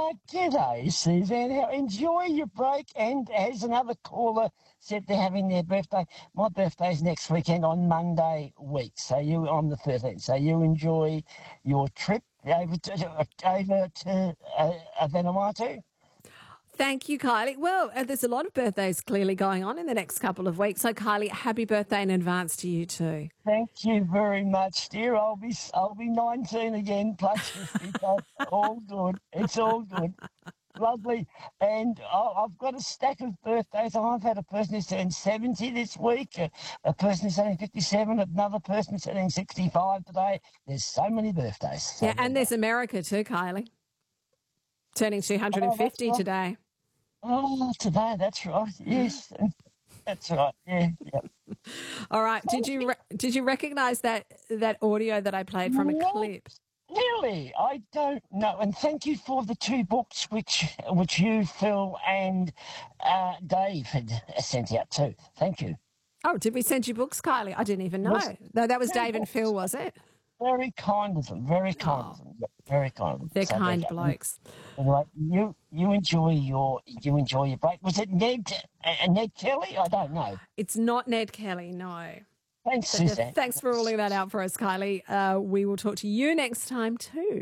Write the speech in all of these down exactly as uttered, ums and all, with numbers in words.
Uh, g'day, Suzanne. How- Enjoy your break. And as another caller said, they're having their birthday. My birthday's next weekend on Monday week. So you on the thirteenth. So you enjoy your trip over to over to uh, Vanuatu. Thank you, Kylie. Well, uh, there's a lot of birthdays clearly going on in the next couple of weeks. So, Kylie, happy birthday in advance to you too. Thank you very much, dear. I'll be I'll be nineteen again, plus fifty. So all good. It's all good. Lovely. And I- I've got a stack of birthdays. I've had a person who's turned seventy this week, a, a person who's turning fifty-seven, another person who's turning sixty-five today. There's so many birthdays. So Yeah, and there's America too, Kylie, turning two hundred fifty oh, right. today. Oh, today, that's right. Yes, that's right. Yeah, yeah. All right. Did you re- did you recognise that that audio that I played from a What? clip? Really? I don't know. And thank you for the two books which which you, Phil, and uh, Dave had sent out too. Thank you. Oh, did we send you books, Kylie? I didn't even know. Was- No, that was two Dave and books. Phil, was it? Very kind of them. Very kind Oh. of them. Yeah, very kind of them. They're So kind there you go. blokes. Anyway, you you enjoy your you enjoy your break. Was it Ned uh, Ned Kelly? I don't know. It's not Ned Kelly, no. Thanks, But, uh, Suzanne. thanks for ruling that out for us, Kylie. Uh, we will talk to you next time too.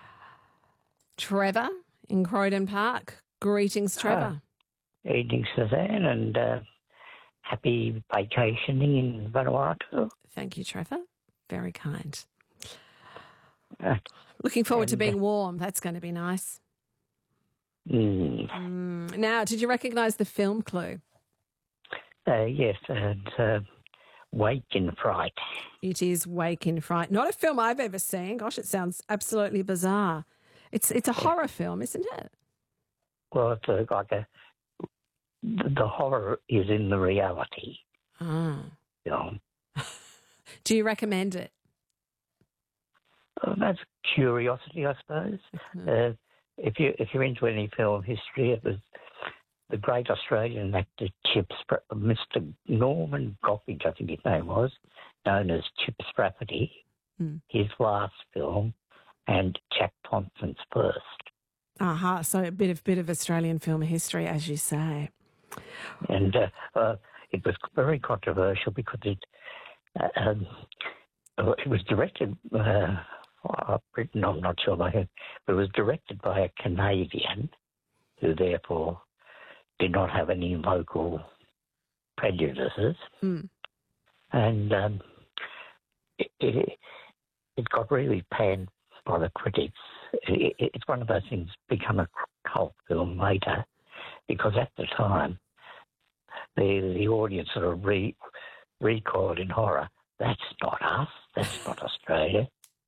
Trevor in Croydon Park. Greetings, Trevor. Evening, Suzanne, and uh, happy vacationing in Vanuatu. Thank you, Trevor. Very kind. Uh, Looking forward to and, being warm. That's going to be nice. mm, Mm. Now, did you recognise the film clue? uh, yes, and uh, Wake in Fright. It is Wake in Fright. Not a film I've ever seen. Gosh, it sounds absolutely bizarre. It's it's a horror film, isn't it? Well, it's uh, like a the horror is in the reality Ah. film. Do you recommend it? Uh, that's curiosity, I suppose. Uh, if you if you're into any film history, it was the great Australian actor Chip Spra- Mister Norman Goffridge, I think his name was, known as Chip Sprafferty. Mm. His last film, and Jack Thompson's first. Aha, so a bit of bit of Australian film history, as you say. And uh, uh, it was very controversial because it uh, um, it was directed. Uh, uh, Britain, I'm not sure by who, but it was directed by a Canadian, who therefore did not have any local prejudices, Mm. and um, it, it it got really panned by the critics. It, it, it's one of those things become a cult film later, because at the time the the audience sort of re, recoiled in horror. That's not us. That's not Australia.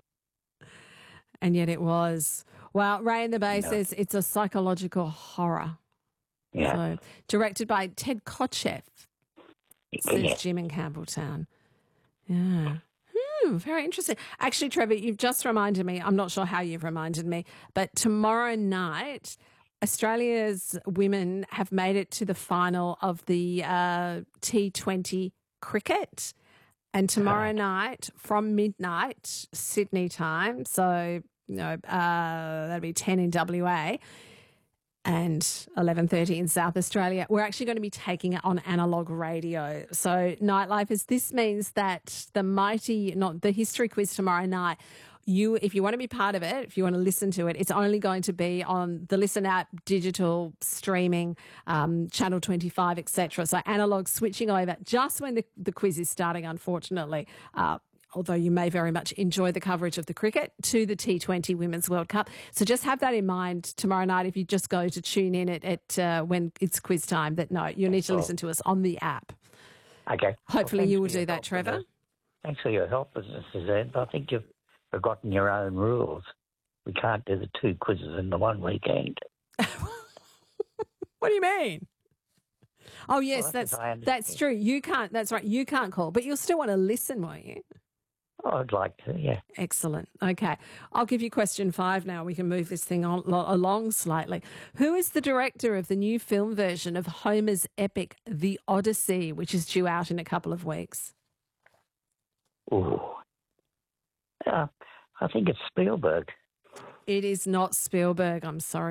And yet it was. Well, Ray in the Bay No. says it's a psychological horror. Yeah. So, directed by Ted Kotcheff, says Yeah. Jim in Campbelltown. Yeah. Hmm, very interesting. Actually, Trevor, you've just reminded me, I'm not sure how you've reminded me, but tomorrow night, Australia's women have made it to the final of the uh, T twenty cricket. And tomorrow night from midnight, Sydney time, so, you know, uh, that'll be ten in W A and eleven thirty in South Australia, we're actually going to be taking it on analog radio. So Nightlifers, this means that the mighty, not the history quiz tomorrow night, you, if you want to be part of it, if you want to listen to it, it's only going to be on the Listen app, digital streaming, um, Channel twenty-five, et cetera. So analog switching over just when the, the quiz is starting, unfortunately. Uh, although you may very much enjoy the coverage of the cricket, to the T twenty Women's World Cup. So just have that in mind tomorrow night if you just go to tune in at, at uh, when it's quiz time, that no, you need to Well, listen to us on the app. Okay. Hopefully Well, you will thanks for do your that, help with Trevor. this. Thanks for your help, Suzanne. But I think you've forgotten your own rules. We can't do the two quizzes in the one weekend. What do you mean? Oh, yes, Well, that's that's what I understand. that's true. You can't, that's right, you can't call, but you'll still want to listen, won't you? Oh, I'd like to, yeah. Excellent. Okay. I'll give you question five now. We can move this thing on, lo- along slightly. Who is the director of the new film version of Homer's epic The Odyssey, which is due out in a couple of weeks? Ooh. Uh, I think it's Spielberg. It is not Spielberg, I'm sorry.